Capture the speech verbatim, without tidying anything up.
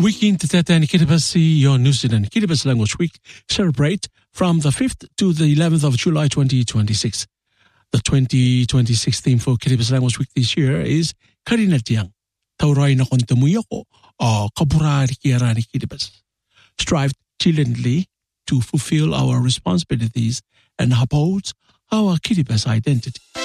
Weekend Tatan Kiribati, your New Zealand Kiribati Language Week celebrate from the fifth to the eleventh of July twenty twenty-six. The twenty twenty-six theme for Kiribati Language Week this year is Karinatiang. Taurai na kontamuyako o kaburari kiarani Kiribati. Strive diligently to fulfill our responsibilities and uphold our Kiribati identity.